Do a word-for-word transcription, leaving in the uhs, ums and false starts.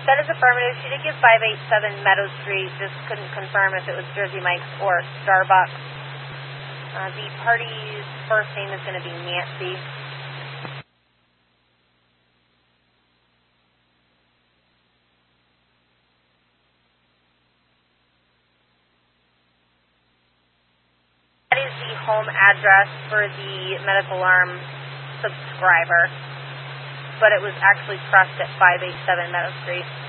That is affirmative. She did give five eight seven Meadow Street. Just couldn't confirm if it was Jersey Mike's or Starbucks. Uh, the party's first name is going to be Nancy. That is the home address for the medical alarm subscriber, but it was actually pressed at five eight seven Meadow Street.